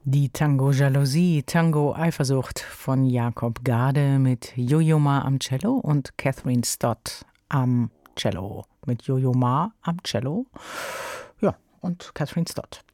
Die Tango Jalousie, Tango Eifersucht von Jakob Gade mit Yo-Yo Ma am Cello und Catherine Stott am Cello. Mit Yo-Yo Ma am Cello, ja, und Catherine Stott.